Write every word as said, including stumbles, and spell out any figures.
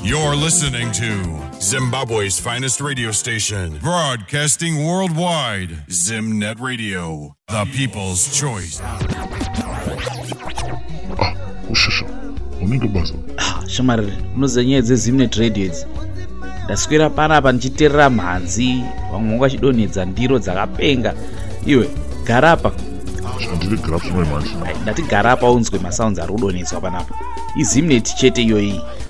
You're listening to Zimbabwe's finest radio station, broadcasting worldwide. Zimnet Radio, the people's choice. Ah, ushasha. Unenge basa. Ah, shamarire, unozanya dzeZimnet Radio idzi. Ndaswera panapa ndichiterera mhanzi, vamwe vachidonhedza ndiro dzakapenga. Iwe, garapa. Chandiri garapa mai manje. Ndati garapa unzwe masounds ari kudonhedzwa panapa. iZimnet chete iyoyi.